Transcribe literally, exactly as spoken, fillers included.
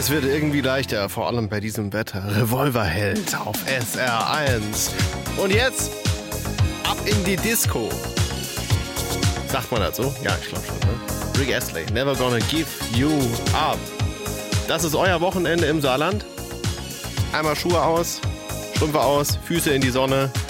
Alles wird irgendwie leichter, vor allem bei diesem Wetter. Revolverheld auf S R eins. Und jetzt ab in die Disco. Sagt man das so? Ja, ich glaube schon. Ne? Rick Astley, Never Gonna Give You Up. Das ist euer Wochenende im Saarland. Einmal Schuhe aus, Strümpfe aus, Füße in die Sonne